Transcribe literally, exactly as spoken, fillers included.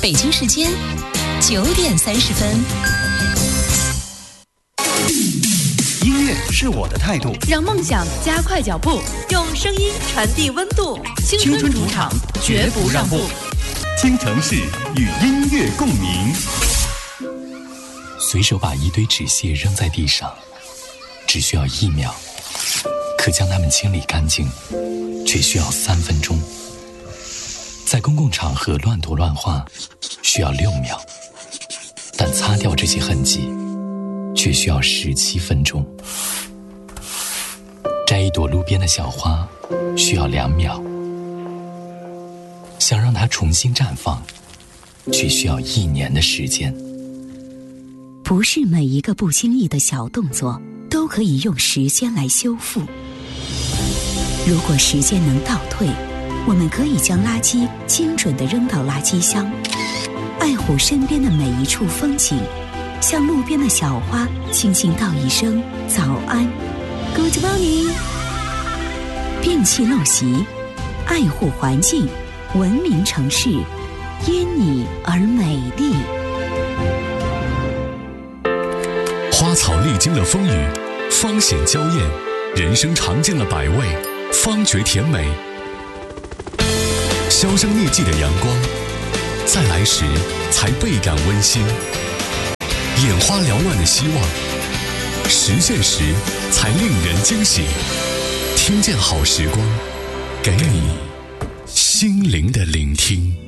北京时间九点三十分。 音乐是我的态度， 让梦想加快脚步，用声音传递温度。 青春主场绝不让步，京城市与音乐共鸣。 随手把一堆纸屑扔在地上，只需要一秒，可将它们清理干净却需要三分钟。在公共场合乱涂乱画需要六秒，但擦掉这些痕迹却需要十七分钟。摘一朵路边的小花需要两秒，想让它重新绽放却需要一年的时间。 不是每一个不经意的小动作都可以用时间来修复。如果时间能倒退，我们可以将垃圾精准地扔到垃圾箱，爱护身边的每一处风景，向路边的小花轻轻道一声早安 Good morning。 摒弃陋习，爱护环境，文明城市因你而美丽。 花草历经了风雨，方显娇艳；人生尝尽了百味，方觉甜美。销声匿迹的阳光，再来时才倍感温馨；眼花缭乱的希望，实现时才令人惊喜。听见好时光，给你心灵的聆听。